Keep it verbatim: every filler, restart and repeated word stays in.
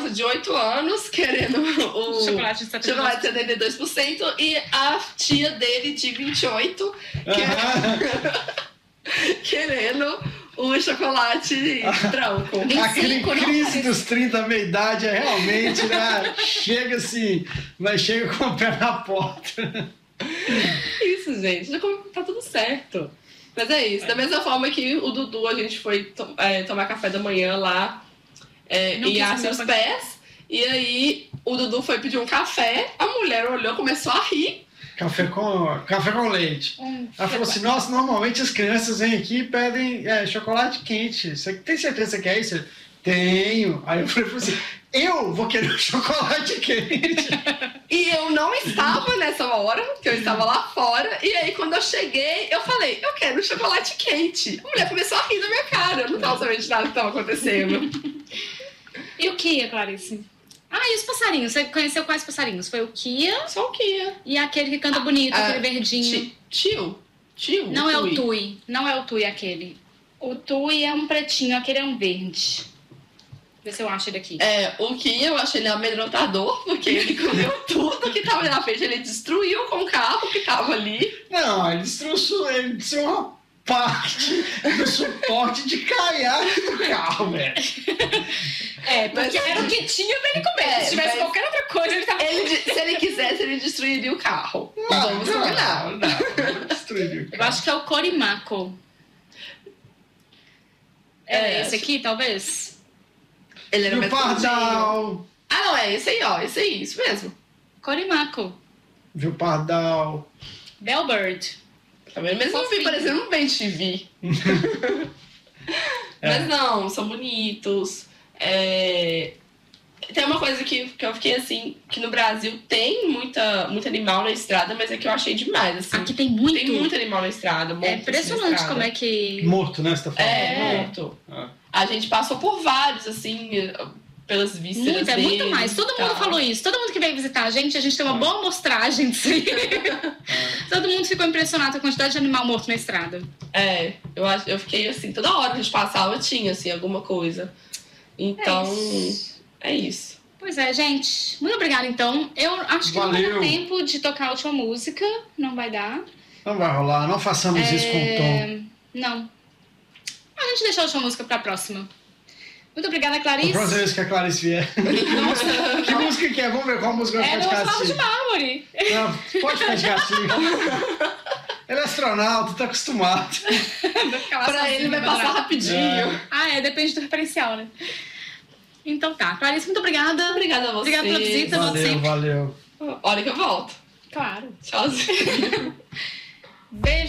criança de oito anos querendo o chocolate de setenta e dois por cento. chocolate de setenta e dois por cento e a tia dele de vinte e oito que... querendo o chocolate branco. A cri crise dos trinta, meia-idade, é realmente, né? Chega assim, mas chega com o pé na porta. Isso, gente. Tá tudo certo. Mas é isso. Da mesma forma que o Dudu, a gente foi to é, tomar café da manhã lá é, em Arce os Pés. E aí o Dudu foi pedir um café, a mulher olhou, começou a rir. Café com, café com leite. Hum, Ela falou assim, nossa, normalmente as crianças vêm aqui e pedem é, chocolate quente. Você tem certeza que você quer isso? Tenho. Aí eu falei assim, eu vou querer um chocolate quente. E eu não estava nessa hora, que eu estava lá fora. E aí quando eu cheguei, eu falei, eu quero um chocolate quente. A mulher começou a rir na minha cara. Eu não estava sabendo de nada que estava acontecendo. E o Kia, Clarice? Ah, e os passarinhos? Você conheceu quais passarinhos? Foi o Kia? Só o Kia. E aquele que canta bonito, ah, aquele verdinho. Tio? Tio? Não é o Tui. Não é o Tui aquele. O Tui é um pretinho, aquele é um verde. Vê se eu acho ele aqui. É, o Kia eu achei ele amedrontador, porque ele comeu tudo que tava ali na frente. Ele destruiu com o carro que tava ali. Não, ele destruiu, ele destruiu uma parte do suporte de caiaque do carro, velho. É, porque mas, era o que tinha pra ele comer. É, se tivesse qualquer outra coisa, ele tava... Ele, se ele quisesse, ele destruiria o carro. Não, vamos não, combinar. Não, não, não destruiria o carro. Eu acho que é o Corimaco. É, é esse aqui, talvez? Ele era o Pardal. Ah, não, é esse aí, ó. Esse aí, isso mesmo. Corimaco. Viu Pardal. Bellbird. Tá vendo? Mesmo não vi parecendo um Ben T V. É. Mas não, são bonitos. É... Tem uma coisa que, que eu fiquei assim, que no Brasil tem muita, muito animal na estrada, mas é que eu achei demais, assim. Aqui tem muito. Tem muito animal na estrada. Morto, é impressionante estrada. Como é que... Morto, né, você tá falando? É, é. morto. Ah. A gente passou por vários, assim, pelas vísceras muito, é muito mais. Todo mundo tal. falou isso. Todo mundo que veio visitar a gente, a gente tem uma ah. boa amostragem disso. Ah. Todo mundo ficou impressionado com a quantidade de animal morto na estrada. É, eu, eu fiquei assim, toda hora que a gente passava tinha, assim, alguma coisa. Então, é isso. É isso. Pois é, gente. Muito obrigada, então. Eu acho que Valeu. Não vai dar tempo de tocar a última música. Não vai dar. Não vai rolar. Não façamos é... isso com o Tom. Não. A gente deixa a última música pra próxima. Muito obrigada, Clarice. A próxima vez que a Clarice vier. Nossa. Que música que é? Vamos ver qual música vai é ficar de castigo. É do de Mármore. Não, pode ficar de castigo. Ele é astronauta, tá acostumado. Pra ele vai passar rapidinho. É. Ah, é, depende do referencial, né? Então tá. Clarice, muito obrigada. Obrigada a você. Obrigada pela visita. Valeu, valeu. Olha que eu volto. Claro. Tchauzinho. Beijo.